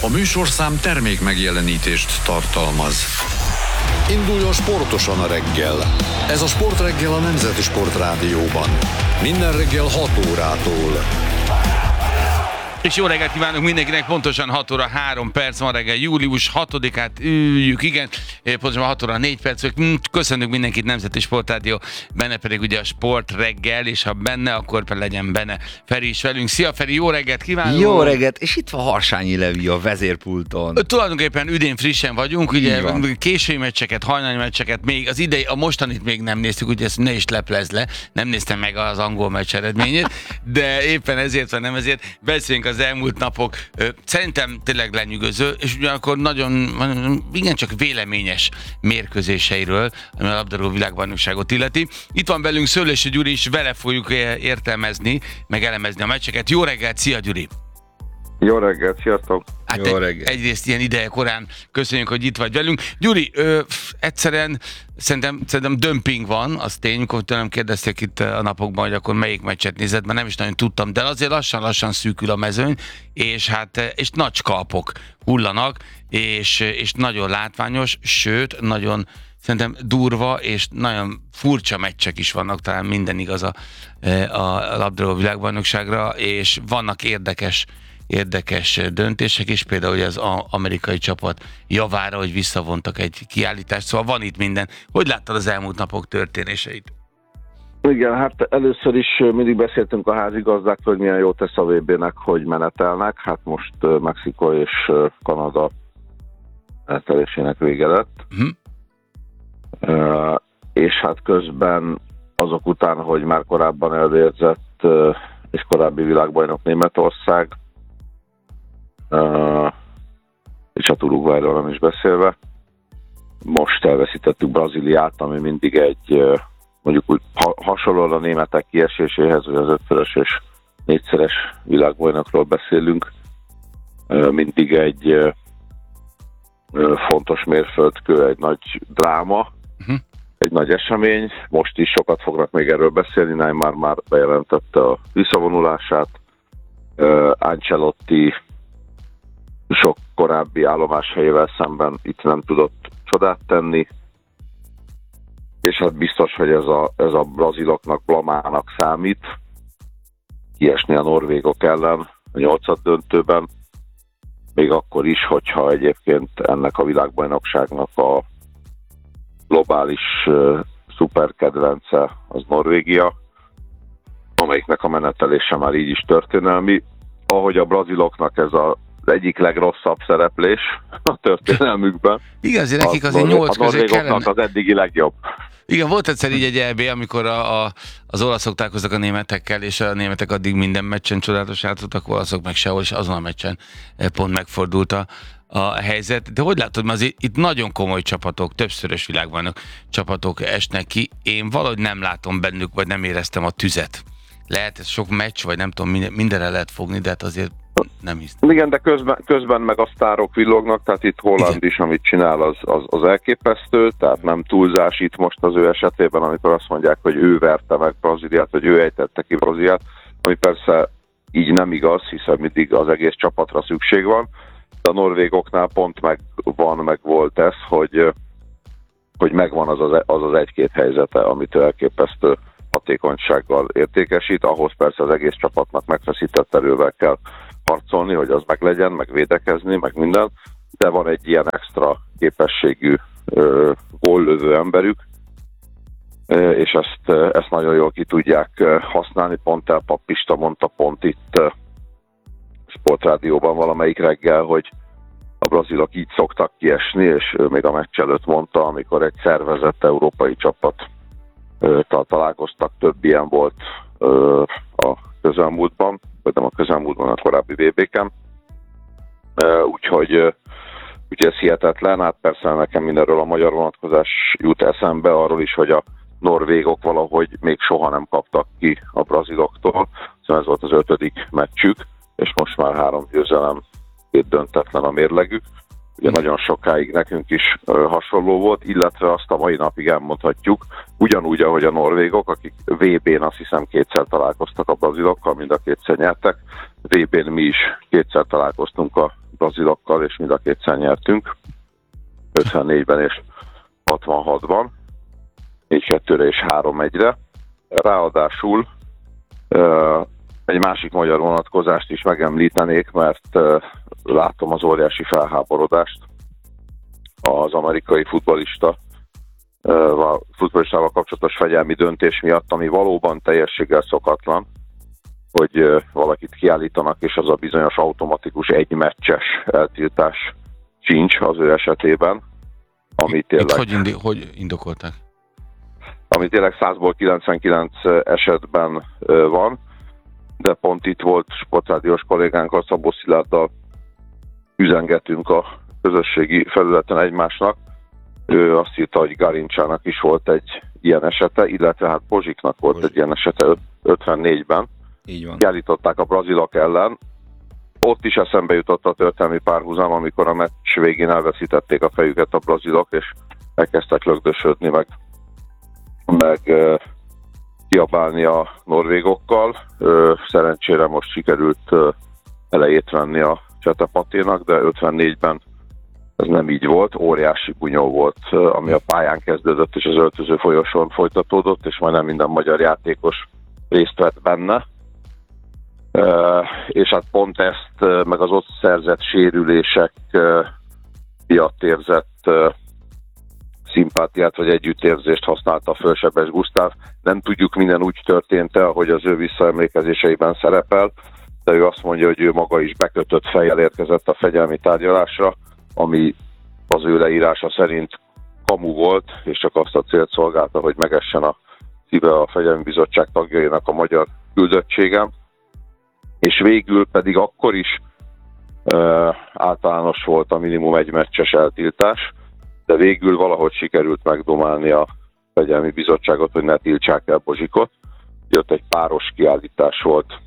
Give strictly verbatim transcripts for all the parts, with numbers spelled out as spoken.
A műsorszám termék megjelenítést tartalmaz. Induljon sportosan a reggel. Ez a Sportreggel a Nemzeti Sportrádióban. Minden reggel hat órától. És jó reggelt kívánok mindenkinek, pontosan hat óra három perc van reggel, július hatodikát üljük, igen, pontosan hat óra négy perc. Köszönjük mindenkit, Nemzeti Sportrádió, benne pedig ugye a Sport reggel, és ha benne, akkor legyen benne Feri is velünk. Szia Feri, jó reggelt kívánok! Jó reggelt, és itt van Harsányi Levi a vezérpulton. Tulajdonképpen üdén frissen vagyunk, ugye késői meccseket, hajnali meccseket, még az idei, a mostanit még nem néztük, ugye ezt ne is leplezd le, nem néztem meg az angol meccs eredményét, de éppen ezért, vagy nem ezért, beszéljünk az elmúlt napok, szerintem tényleg lenyűgöző, és ugyanakkor nagyon, igencsak véleményes mérkőzéseiről, ami a labdarúgó világbajnokságot illeti. Itt van velünk Szőlősi Gyuri is, vele fogjuk értelmezni, meg elemezni a meccseket. Jó reggelt, szia Gyuri! Jó reggelt, sziasztok! Hát Jó reggelt. Egy, egyrészt ilyen ideje korán köszönjük, hogy itt vagy velünk. Gyuri, ö, egyszerűen szerintem, szerintem dömping van, az tény, amikor tőlem kérdezték itt a napokban, hogy akkor melyik meccset nézed, mert nem is nagyon tudtam, de azért lassan-lassan szűkül a mezőny, és hát és nagy skalpok hullanak, és, és nagyon látványos, sőt, nagyon szerintem durva, és nagyon furcsa meccsek is vannak, talán minden igaz a, a labdarúgó világbajnokságra, és vannak érdekes érdekes döntések is, például hogy az amerikai csapat javára, hogy visszavontak egy kiállítást, szóval van itt minden. Hogy láttad az elmúlt napok történéseit? Igen, hát először is mindig beszéltünk a házigazdák, hogy milyen jót tesz a vé bének, hogy menetelnek. Hát most Mexikó és Kanada menetelésének vége lett. Uh-huh. Uh, és hát közben azok után, hogy már korábban elvérzett uh, és korábbi világbajnok Németország, Uh, és a Uruguayról nem is beszélve. Most elveszítettük Brazíliát, ami mindig egy, uh, mondjuk úgy ha, hasonlóan a németek kieséséhez, hogy az ötszörös és négyszeres világbajnokról beszélünk. Uh, mindig egy uh, uh, fontos mérföldkő, egy nagy dráma, uh-huh. egy nagy esemény. Most is sokat fognak még erről beszélni, Neymar már bejelentette a visszavonulását. Uh, Ancelotti sok korábbi állomáshelyével szemben itt nem tudott csodát tenni, és hát biztos, hogy ez a, ez a braziloknak blamának számít, kiesni a norvégok ellen a nyolcad döntőben, még akkor is, hogyha egyébként ennek a világbajnokságnak a globális uh, szuperkedvence az Norvégia, amelyiknek a menetelése már így is történelmi, ahogy a braziloknak ez a az egyik legrosszabb szereplés a történelmükben. Igen, azért nekik azért nyolc közé kellene. Az eddigi legjobb. Igen, volt egyszer így egy é bé, amikor a, a, az olaszok találkoztak a németekkel, és a németek addig minden meccsen csodálatos játszottak, olaszok meg sehol, és azon a meccsen pont megfordult a, a helyzet. De hogy látod, mert azért itt nagyon komoly csapatok, többszörös világbajnok csapatok esnek ki. Én valahogy nem látom bennük, vagy nem éreztem a tüzet. Lehet ez sok meccs, vagy nem tudom, mindenre lehet fogni, de hát azért nem hiszem. Igen, de közben, közben meg a sztárok villognak, tehát itt Holland is, amit csinál, az, az, az elképesztő, tehát nem túlzás itt most az ő esetében, amikor azt mondják, hogy ő verte meg Brazíliát, vagy ő ejtette ki Brazíliát, ami persze így nem igaz, hiszen mindig az egész csapatra szükség van, de a norvégoknál pont meg van, meg volt ez, hogy, hogy megvan az az, az az egy-két helyzete, amit ő elképesztő hatékonysággal értékesít, ahhoz persze az egész csapatnak megfeszített erővel kell harcolni, hogy az meg legyen, meg védekezni, meg minden, de van egy ilyen extra képességű ö, góllövő emberük, ö, és ezt, ezt nagyon jól ki tudják használni. Pont el Pappista mondta pont itt ö, Sportrádióban valamelyik reggel, hogy a brazilok így szoktak kiesni, és ő még a meccs előtt mondta, amikor egy szervezett európai csapat ö, találkoztak, több ilyen volt ö, a közelmúltban, vagy nem a közelmúltban, a korábbi vé béken. Úgyhogy, úgyhogy ez hihetetlen. Hát persze nekem mindenről a magyar vonatkozás jut eszembe, arról is, hogy a norvégok valahogy még soha nem kaptak ki a braziloktól. Szóval ez volt az ötödik meccsük, és most már három győzelem, két döntetlen a mérlegük. Ugye nagyon sokáig nekünk is hasonló volt, illetve azt a mai napig elmondhatjuk, ugyanúgy, ahogy a norvégok, akik vé bén azt hiszem kétszer találkoztak a brazilokkal, mind a kétszer nyertek. vé bén mi is kétszer találkoztunk a brazilokkal, és mind a kétszer nyertünk, ötvennégyben és hatvanhatban, négy kettőre és három egyre. Ráadásul egy másik magyar vonatkozást is megemlítenék, mert látom az óriási felháborodást az amerikai futballista, futballistával kapcsolatos fegyelmi döntés miatt, ami valóban teljességgel szokatlan, hogy valakit kiállítanak, és az a bizonyos automatikus egymeccses eltiltás sincs az ő esetében, ami tényleg... Itt hogy, indi, hogy indokolták? Ami tényleg százból kilencvenkilenc esetben van, de pont itt volt sportrádiós kollégánkkal, Szabó Szilárddal üzengetünk a közösségi felületen egymásnak. Ő azt írta, hogy Garincsának is volt egy ilyen esete, illetve hát Pozsiknak volt Pozsik. egy ilyen esete ötvennégyben. Így van. Kiállították a brazilok ellen. Ott is eszembe jutott a történelmi párhuzam, amikor a meccs végén elveszítették a fejüket a brazilok, és elkezdtek lögdösödni, meg, meg uh, kiabálni a norvégokkal. Uh, szerencsére most sikerült uh, elejét venni a Csetepaténak, de ötvennégyben ez nem így volt. Óriási bunyó volt, uh, ami a pályán kezdődött, és az öltöző folyosón folytatódott, és majdnem minden magyar játékos részt vett benne. Uh, és hát pont ezt, uh, meg az ott szerzett sérülések uh, miatt érzett uh, szimpátiát vagy együttérzést használta föl Sebes Gusztáv. Nem tudjuk, minden úgy történt-e, ahogy az ő visszaemlékezéseiben szerepel, de ő azt mondja, hogy ő maga is bekötött fejjel érkezett a fegyelmi tárgyalásra, ami az ő leírása szerint kamu volt, és csak azt a célt szolgálta, hogy megessen a szíve a Fegyelmi Bizottság tagjainak a magyar küldöttségem. És végül pedig akkor is uh, általános volt a minimum egy meccses eltiltás, de végül valahogy sikerült megdomálni a Fegyelmi Bizottságot, hogy ne tiltsák el Bozsikot. Jött egy páros kiállítás volt,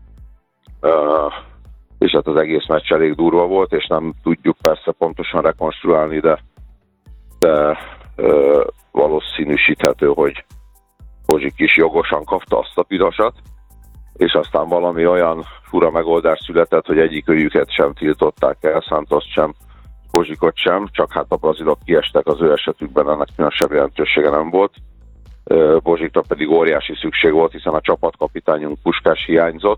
uh, és hát az egész meccs elég durva volt, és nem tudjuk persze pontosan rekonstruálni, de, de uh, valószínűsíthető, hogy Bozsik is jogosan kapta azt a pirosat, és aztán valami olyan fura megoldás született, hogy egyikőjüket sem tiltották el, Santos sem, Bozsikot sem, csak hát a brazilok kiestek, az ő esetükben ennek különösebb jelentősége nem volt. Bozsikra pedig óriási szükség volt, hiszen a csapatkapitányunk Puskás hiányzott.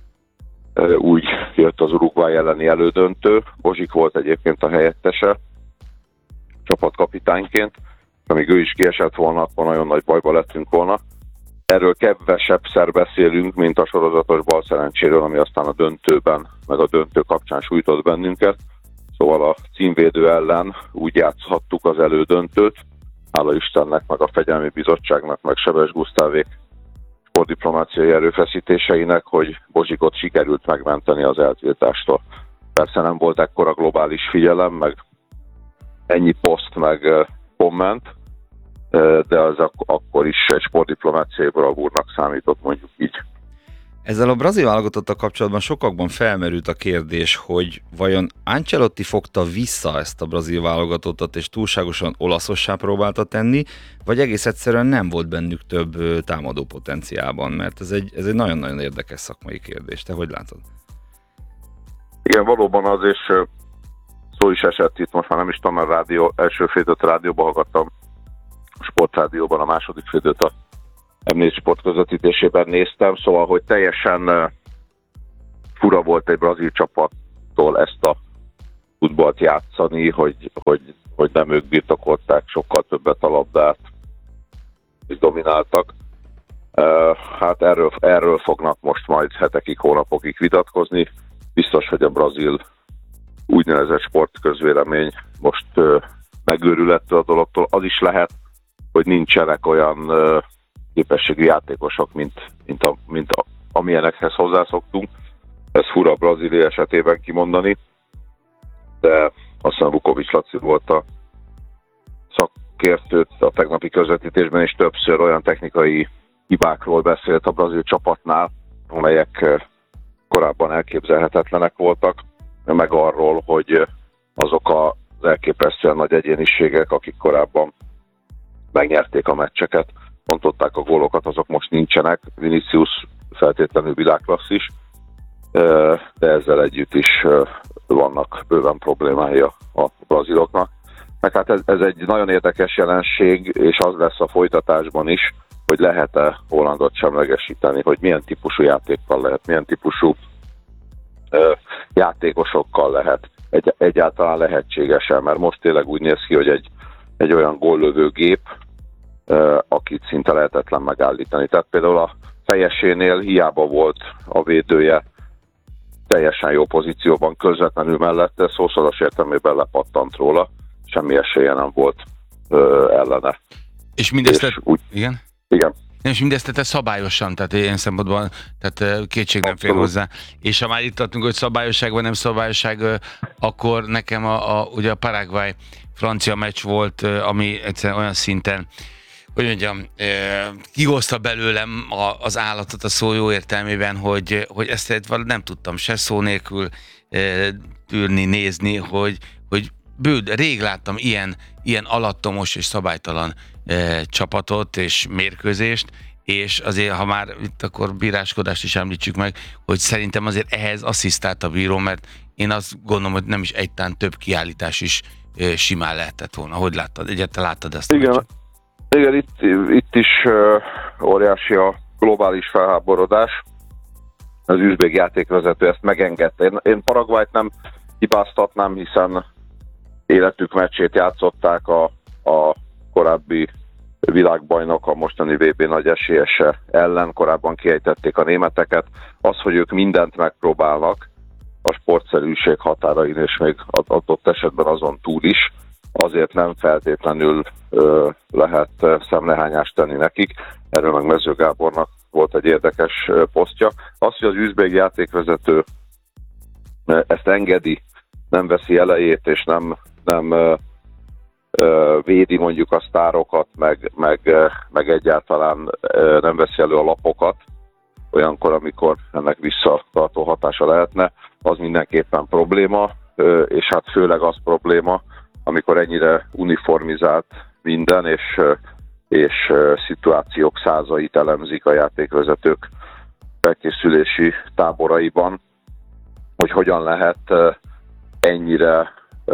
Úgy jött az Uruguay elleni elődöntő. Bozsik volt egyébként a helyettese csapatkapitányként. Amíg ő is kiesett volna, akkor nagyon nagy bajba lettünk volna. Erről kevesebbszer beszélünk, mint a sorozatos balszerencséről, ami aztán a döntőben, meg a döntő kapcsán sújtott bennünket. Szóval a címvédő ellen úgy játszhattuk az elődöntőt, hála Istennek, meg a Fegyelmi Bizottságnak, meg Sebes Gusztávék sportdiplomáciai erőfeszítéseinek, hogy Bozsikot sikerült megmenteni az eltiltástól. Persze nem volt ekkora globális figyelem, meg ennyi poszt, meg komment, de az ak- akkor is egy sportdiplomáciai bravúrnak számított, mondjuk így. Ezzel a brazil válogatottal kapcsolatban sokakban felmerült a kérdés, hogy vajon Ancelotti fogta vissza ezt a brazil válogatottat, és túlságosan olaszossá próbálta tenni, vagy egész egyszerűen nem volt bennük több támadó potenciálban, mert ez egy, ez egy nagyon-nagyon érdekes szakmai kérdés. Te hogy látod? Igen, valóban az, és szó is esett itt, most már nem is tudom, a rádió, első félidőt a rádióban hallgattam, a sportrádióban, a második félidőt a em négy Sport közvetítésében néztem, szóval, hogy teljesen uh, fura volt egy brazil csapattól ezt a futballt játszani, hogy, hogy, hogy nem ők birtokolták sokkal többet a labdát, és domináltak. Uh, hát erről, erről fognak most majd hetekig, hónapokig vitatkozni. Biztos, hogy a brazil úgynevezett sportközvélemény most uh, megőrül ettől a dologtól. Az is lehet, hogy nincsenek olyan uh, képességű játékosok, mint, mint, a, mint a, amilyenekhez hozzászoktunk. Ez fura Brazília esetében kimondani, de azt hiszem Vukovics Laci volt a szakértő a tegnapi közvetítésben, és többször olyan technikai hibákról beszélt a brazil csapatnál, amelyek korábban elképzelhetetlenek voltak, meg arról, hogy azok az elképesztően nagy egyéniségek, akik korábban megnyerték a meccseket, pontották a gólokat, azok most nincsenek. Vinicius feltétlenül világklasszis, de ezzel együtt is vannak bőven problémái a, a braziloknak. Meg hát ez, ez egy nagyon érdekes jelenség, és az lesz a folytatásban is, hogy lehet-e Hollandot semlegesíteni, hogy milyen típusú játékkal lehet, milyen típusú ö, játékosokkal lehet. Egy, egyáltalán lehetséges-e, mert most tényleg úgy néz ki, hogy egy, egy olyan góllövő gép, ö, akit szinte lehetetlen megállítani. Tehát például a fejesénél hiába volt a védője teljesen jó pozícióban, közvetlenül mellette, szószoros értelmében lepattant róla, semmi esélye nem volt ö, ellene. És mindezt... És úgy, igen? Igen. És mindezt tette szabályosan, tehát ilyen szempontból, tehát kétség nem fér hozzá. És ha már itt tartunk, hogy szabályosság vagy nem szabályosság, akkor nekem a, a, ugye a Paraguay francia meccs volt, ami egyszerűen olyan szinten, hogy mondjam, kihozta belőlem a, az állatot a szó jó értelmében, hogy, hogy ezt nem tudtam se szó nélkül tűrni, nézni, hogy, hogy bőd, rég láttam ilyen, ilyen alattomos és szabálytalan e, csapatot és mérkőzést, és azért, ha már itt akkor bíráskodást is említsük meg, hogy szerintem azért ehhez asszisztált a bíró, mert én azt gondolom, hogy nem is egytán több kiállítás is e, simán lehetett volna. Hogy láttad? Egyáltalán láttad ezt? Igen, igen itt, itt is uh, óriási a globális felháborodás. Az üzbég játékvezető ezt megengedte. Én, én Paraguayt nem hibáztatnám, hiszen életük meccsét játszották a, a korábbi világbajnok, a mostani vé bé nagy esélyese ellen, korábban kiejtették a németeket. Az, hogy ők mindent megpróbálnak a sportszerűség határain, és még adott esetben azon túl is, azért nem feltétlenül ö, lehet szemrehányást tenni nekik. Erről meg Mező Gábornak volt egy érdekes posztja. Az, hogy az üzbég játékvezető ezt engedi, nem veszi elejét, és nem, nem ö, ö, védi mondjuk a sztárokat, meg, meg, meg egyáltalán ö, nem veszi elő a lapokat, olyankor, amikor ennek visszatartó hatása lehetne, az mindenképpen probléma, ö, és hát főleg az probléma, amikor ennyire uniformizált minden, és, és szituációk százait elemzik a játékvezetők felkészülési táboraiban, hogy hogyan lehet ennyire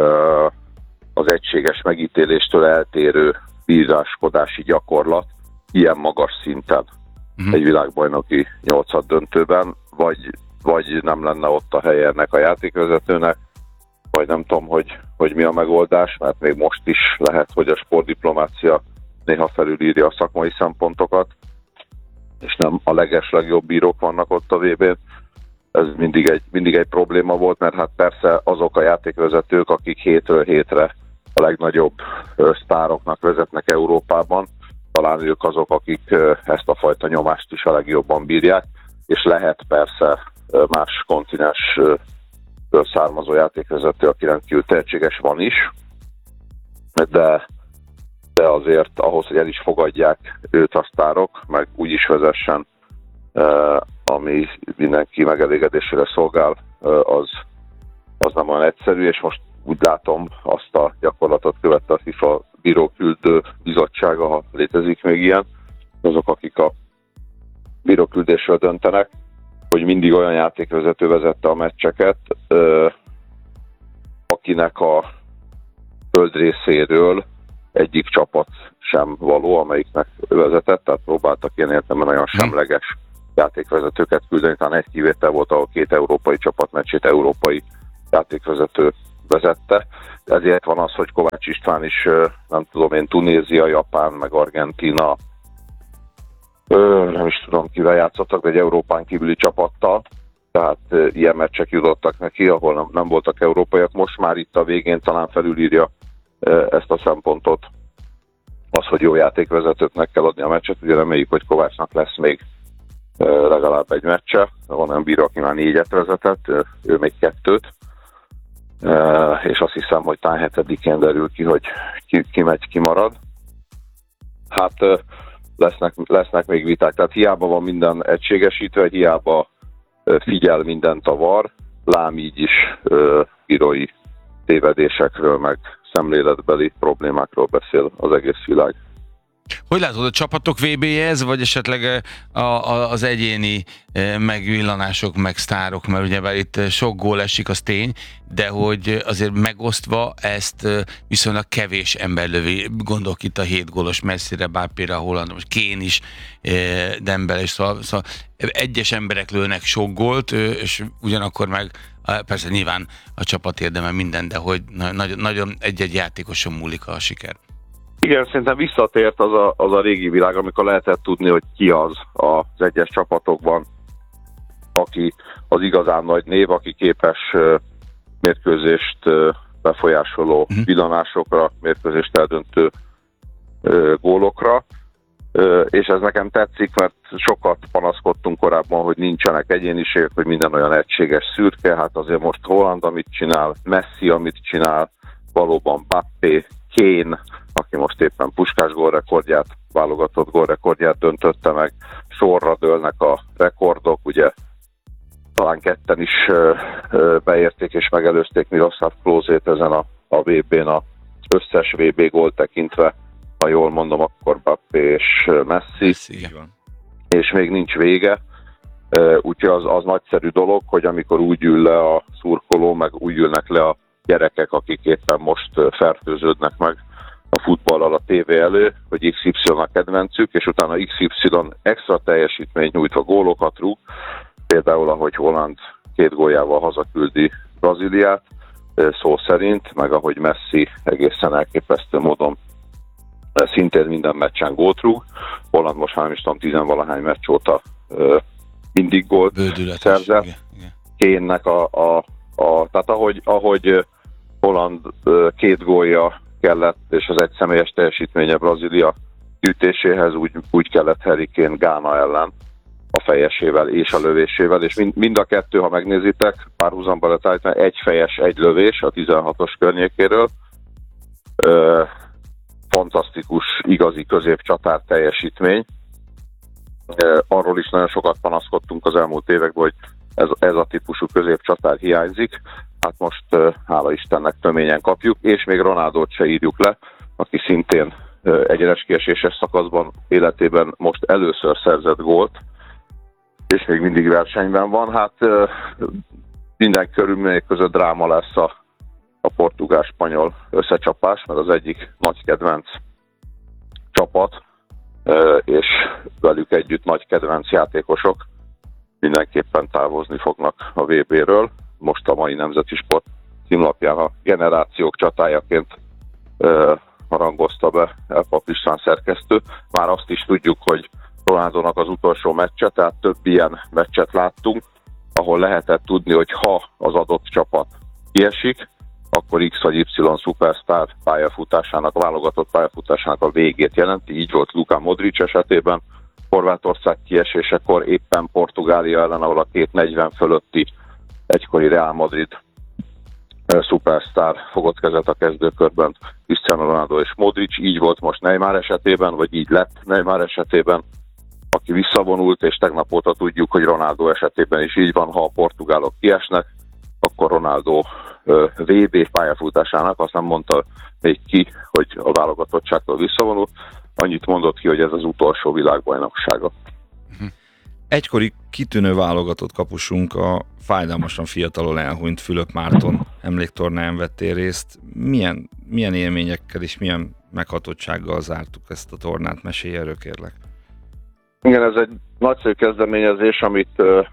az egységes megítéléstől eltérő bíráskodási gyakorlat ilyen magas szinten uh-huh. egy világbajnoki nyolcad döntőben, vagy, vagy nem lenne ott a helye ennek a játékvezetőnek, vagy nem tudom, hogy, hogy mi a megoldás, mert még most is lehet, hogy a sportdiplomácia néha felülírja a szakmai szempontokat, és nem a legeslegjobb bírók vannak ott a vé bén. Ez mindig egy, mindig egy probléma volt, mert hát persze azok a játékvezetők, akik hétről hétre a legnagyobb sztároknak vezetnek Európában, talán ők azok, akik ezt a fajta nyomást is a legjobban bírják, és lehet persze más kontinens származó játékvezető, aki rendkívül tehetséges, van is, de, de azért ahhoz, hogy el is fogadják őt a sztárok, meg úgy is vezessen, ami mindenki megelégedésére szolgál, az, az nem olyan egyszerű, és most úgy látom, azt a gyakorlatot követte a FIFA bíróküldő bizottsága, ha létezik még ilyen, azok, akik a bíróküldésről döntenek, hogy mindig olyan játékvezető vezette a meccseket, akinek a földrészéről egyik csapat sem való, amelyiknek vezetett, tehát próbáltak ilyen értelemben nagyon semleges játékvezetőket küldeni, talán egy kivétel volt, ahol két európai csapatmeccsét európai játékvezető vezette. Ezért van az, hogy Kovács István is, nem tudom én, Tunézia, Japán, meg Argentína, Ö, nem is tudom, kivel játszottak, de egy Európán kívüli csapattal, tehát ö, ilyen meccsek jutottak neki, ahol nem, nem voltak európaiak. Most már itt a végén talán felülírja ö, ezt a szempontot, az, hogy jó játékvezetőknek kell adni a meccset. Ugye reméljük, hogy Kovácsnak lesz még ö, legalább egy meccse, van olyan bíró, aki már négyet vezetett, ö, ő még kettőt, ö, és azt hiszem, hogy talán hetedikén derül ki, hogy ki, ki megy, ki marad. Hát ö, Lesznek, lesznek még viták, tehát hiába van minden egységesítve, hiába figyel mindent a var, lám így is bírói tévedésekről, meg szemléletbeli problémákról beszél az egész világ. Hogy látod, a csapatok vé bé-je ez, vagy esetleg a, a, az egyéni megvillanások, meg sztárok, mert ugye itt sok gól esik, az tény, de hogy azért megosztva ezt viszonylag kevés ember lövi, gondolok itt a hét gólos Messire, Mbappére, Haalandra, most Kane is, Dembele is, szóval, szóval egyes emberek lőnek sok gólt, és ugyanakkor meg persze nyilván a csapat érdemel minden, de hogy nagyon, nagyon egy-egy játékoson múlik a siker. Igen, szerintem visszatért az a, az a régi világ, amikor lehetett tudni, hogy ki az az egyes csapatokban, aki az igazán nagy név, aki képes uh, mérkőzést uh, befolyásoló uh-huh. villanásokra, mérkőzést eldöntő uh, gólokra, uh, és ez nekem tetszik, mert sokat panaszkodtunk korábban, hogy nincsenek egyéniségek, hogy minden olyan egységes szürke, hát azért most Haaland amit csinál, Messi amit csinál, valóban Mbappé, Kane, aki most éppen Puskás gólrekordját, válogatott gólrekordját döntötte meg, sorra dőlnek a rekordok, ugye talán ketten is ö, ö, beérték és megelőzték Miroslav Klózét ezen a, a vé bén, az összes vé bé gól tekintve, ha jól mondom, akkor Mbappé és Messi, Igen. és még nincs vége, úgyhogy az, az nagyszerű dolog, hogy amikor úgy ül le a szurkoló, meg úgy ülnek le a gyerekek, akik éppen most fertőződnek meg a futballal a tévé elő, hogy iksz ipszilon a kedvencük, és utána iksz ipszilon extra teljesítményt nyújtva gólokat rúg, például ahogy Haaland két góljával hazaküldi Brazíliát, szó szerint, meg ahogy Messi egészen elképesztő módon szintén minden meccsen gólt rúg. Haaland most már nem is tudom, tizenvalahány meccs óta mindig gólt szerzett. Kane-nek a, a, a tehát ahogy, ahogy Haaland két gólja kellett, és az egyszemélyes teljesítménye Brazília gyűjtéséhez, úgy, úgy kellett Harry Kane Gána ellen a fejesével és a lövésével, és mind, mind a kettő, ha megnézitek, párhuzamba lett állítva, egy fejes, egy lövés a tizenhatos környékéről. Ö, fantasztikus, igazi középcsatár teljesítmény. Ö, arról is nagyon sokat panaszkodtunk az elmúlt években, hogy ez, ez a típusú középcsatár hiányzik. Hát most ö, hála Istennek töményen kapjuk, és még Ronaldót se írjuk le, aki szintén ö, egyenes kieséses szakaszban életében most először szerzett gólt, és még mindig versenyben van. Hát ö, minden körülmények között dráma lesz a, a portugál-spanyol összecsapás, mert az egyik nagy kedvenc csapat, ö, és velük együtt nagy kedvenc játékosok mindenképpen távozni fognak a vé béről. Most a mai Nemzeti Sport címlapján a generációk csatájaként ö, harangozta be Pap István szerkesztő. Már azt is tudjuk, hogy Ronaldónak az utolsó meccse, tehát több ilyen meccset láttunk, ahol lehetett tudni, hogy ha az adott csapat kiesik, akkor X vagy Y szupersztár pályafutásának, válogatott pályafutásának a végét jelenti. Így volt Luka Modric esetében, Horvátország kiesésekor éppen Portugália ellen, ahol a két negyven fölötti egykori Real Madrid szupersztár fogott kezet a kezdőkörben, Cristiano Ronaldo és Modric. Így volt most Neymar esetében, vagy így lett Neymar esetében, aki visszavonult, és tegnap óta tudjuk, hogy Ronaldo esetében is így van, ha a portugálok kiesnek, akkor Ronaldo vé bé pályafutásának, azt nem mondta még ki, hogy a válogatottságtól visszavonul, annyit mondott ki, hogy ez az utolsó világbajnoksága. Egykori kitűnő válogatott kapusunk, a fájdalmasan fiatalon elhunyt Fülöp Márton emléktornáján vettél részt. Milyen, milyen élményekkel és milyen meghatottsággal zártuk ezt a tornát? Mesélj erről, kérlek. Igen, ez egy nagyszerű kezdeményezés, amit uh,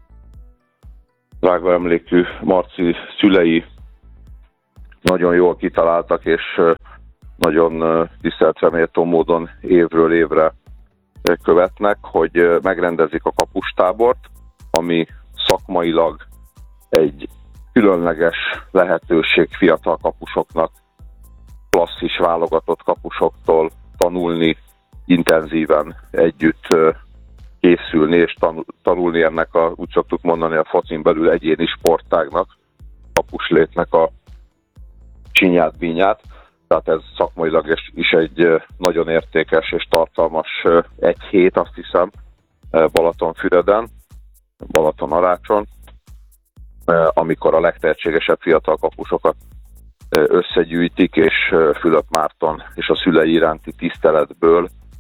drága emlékű Marci szülei nagyon jól kitaláltak, és uh, nagyon uh, tiszteletre méltó módon évről évre uh, követnek, hogy uh, megrendezik a kapustábort, ami szakmailag egy különleges lehetőség fiatal kapusoknak, klasszis válogatott kapusoktól tanulni, intenzíven együtt készülni és tanulni ennek a, úgy szoktuk mondani, a focin belül egyéni sportágnak, kapuslétnek a csinyát, bínyát. Tehát ez szakmailag is egy nagyon értékes és tartalmas egy hét, azt hiszem, Balatonfüreden, Balatonarácson, amikor a legtehetségesebb fiatal kapusokat összegyűjtik, és Fülöp Márton és a szülei iránti tiszteletből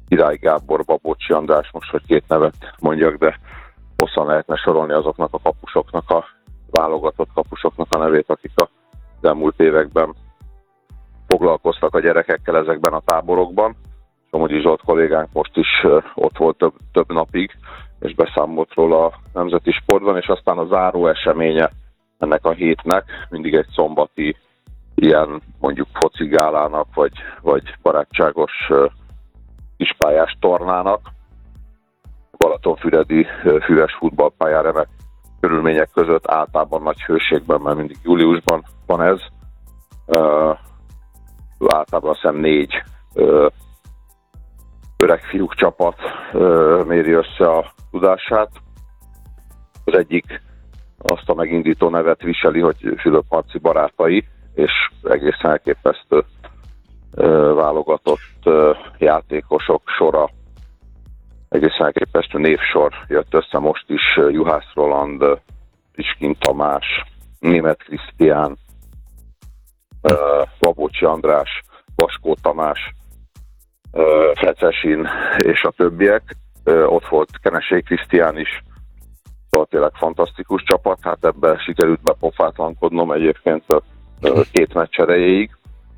Király Gábor, Babocsi András, most hogy két nevet mondjak, de hosszan lehetne sorolni azoknak a kapusoknak, a válogatott kapusoknak a nevét, akik az elmúlt években foglalkoztak a gyerekekkel ezekben a táborokban. Somogyi Zsolt kollégánk most is ott volt több, több napig, és beszámolt róla a Nemzeti Sportban, és aztán a záró eseménye ennek a hétnek mindig egy szombati ilyen mondjuk focigálának, vagy, vagy barátságos kispályás tornának, Balatonfüredi füves futballpályán remek körülmények között, általában nagy hőségben, mert mindig júliusban van ez. Uh, általában azt hiszem négy uh, öreg fiúk csapat uh, méri össze a tudását. Az egyik azt a megindító nevet viseli, hogy Fülöp Marci barátai, és egészen elképesztő uh, válogatott uh, játékosok sora, egészen elképesztő névsor jött össze most is. Juhász Roland, Piskin Tamás, Németh Krisztián, Babocsi András, Vaskó Tamás, Fecesin és a többiek. Ott volt Kenesei Krisztián is, szóval tényleg fantasztikus csapat, hát ebben sikerült bepofátlankodnom egyébként a két meccs erejéig,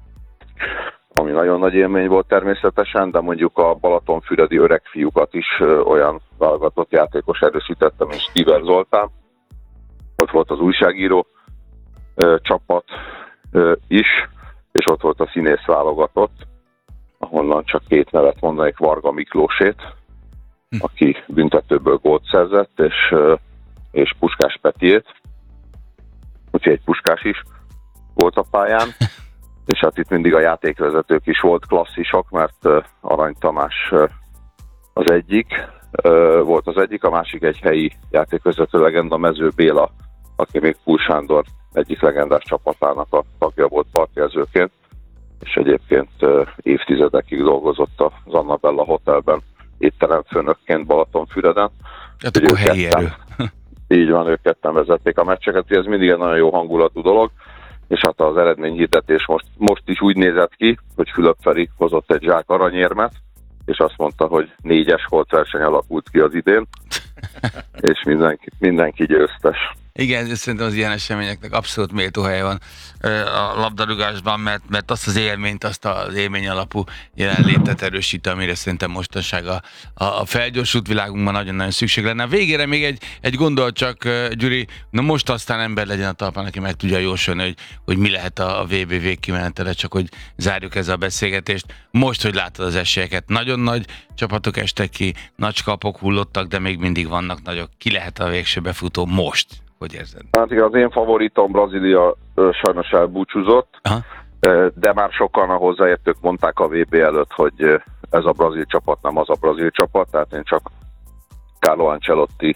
ami nagyon nagy élmény volt természetesen, de mondjuk a balatonfüredi öreg fiúkat is olyan válogatott játékos erősítettem, mint Stiver Zoltán. Ott volt az újságíró ö, csapat ö, is, és ott volt a színész válogatott, ahonnan csak két nevet mondanék, Varga Miklósét, hm. aki büntetőből gólt szerzett, és, ö, és Puskás Petiét, úgyhogy egy Puskás is volt a pályán. És hát itt mindig a játékvezetők is volt klasszisok, mert uh, Arany Tamás uh, az egyik, uh, volt az egyik, a másik egy helyi játékvezető legenda, Mező Béla, aki még Pul Sándor egyik legendás csapatának a tagja volt partjelzőként, és egyébként uh, évtizedekig dolgozott az Annabella Hotelben étteremfőnökként Balatonfüreden. Hát akkor helyi erő. Így van, ők ketten vezették a meccseket, ez mindig egy nagyon jó hangulatú dolog. És hát az eredményhirdetés most, most is úgy nézett ki, hogy Fülöp Feri hozott egy zsák aranyérmet, és azt mondta, hogy négyes holtverseny alakult ki az idén, és mindenki, mindenki győztes. Igen, szerintem az ilyen eseményeknek abszolút méltó helye van a labdarúgásban, mert, mert azt az élményt, azt az élmény alapú jelenlétet erősít, amire szerintem mostanság a, a felgyorsult világunkban nagyon-nagyon szükség lenne. A végére még egy, egy gondolat csak, Gyuri, na most aztán ember legyen a talpán, aki meg tudja jósolni, hogy, hogy mi lehet a, a vé bé végkimenetele, csak hogy zárjuk ezzel a beszélgetést. Most, hogy látod az esélyeket, nagyon nagy csapatok estek ki, nagy kapok hullottak, de még mindig vannak nagyok. Ki lehet a végső befutó most? Hogy érzed? Hát igen, az én favoritom Brazília sajnos elbúcsúzott, aha, de már sokan a hozzáértők mondták a vé bé előtt, hogy ez a brazil csapat nem az a brazil csapat, tehát én csak Carlo Ancelotti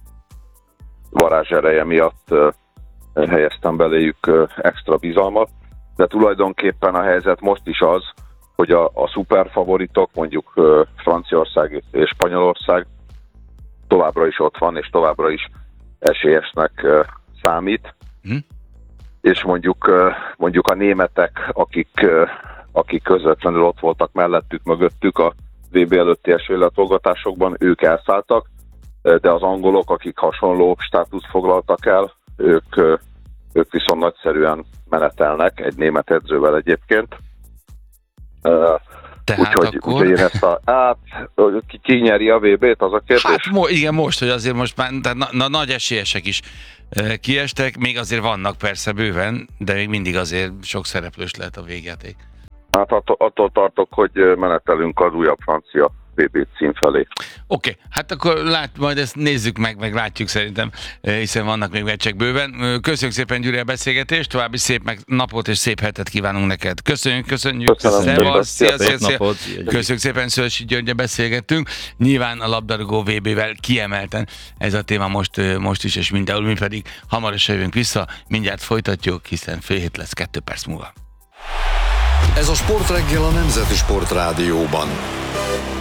varázsereje miatt helyeztem beléjük extra bizalmat, de tulajdonképpen a helyzet most is az, hogy a, a szuperfavoritok, mondjuk Franciaország és Spanyolország továbbra is ott van, és továbbra is esélyesnek uh, számít, hm? és mondjuk, uh, mondjuk a németek, akik, uh, akik közvetlenül ott voltak mellettük, mögöttük a vé bé előtti esélylatolgatásokban, ők elszálltak, uh, de az angolok, akik hasonló státuszt foglaltak el, ők, uh, ők viszont nagyszerűen menetelnek, egy német edzővel egyébként. Uh, Úgyhogy akkor... úgy, én ezt a... Hát, ki, ki nyeri a vé bét, az a kérdés? Hát mo- igen, most, hogy azért most már na, na, nagy esélyesek is e, kiestek, még azért vannak persze bőven, de még mindig azért sok szereplős lehet a végjáték. Hát attól, attól tartok, hogy menetelünk az újabb francia vé bé cím felé. Oké, okay, hát akkor lát, majd ezt nézzük meg, meg látjuk szerintem, hiszen vannak még meccsek bőven. Köszönjük szépen, Gyuri, a beszélgetést, további szép meg napot és szép hetet kívánunk neked. Köszönjük, köszönjük. Köszönöm. Szia, szia, szia. Köszönjük szépen, Szőlősi Györggyel beszélgettünk. Nyilván a labdarúgó vé bével kiemelten ez a téma most, most is, és mindenhol, mi pedig hamarosan jövünk vissza, mindjárt folytatjuk, hiszen fél hét lesz, kettő perc múlva. Ez a Sportreggel a Nemzeti Sport Rádióban.